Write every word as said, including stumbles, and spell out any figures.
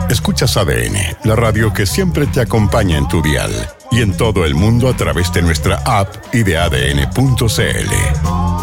Escuchas A D N, la radio que siempre te acompaña en tu dial y en todo el mundo a través de nuestra app y de A D N punto C L.